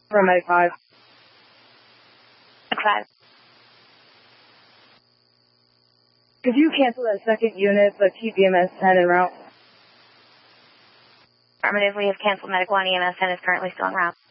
From Medic 5. Medic 5. Could you cancel that second unit but keep EMS 10 en route? Affirmative, we have canceled Medic 1. EMS 10 is currently still en route.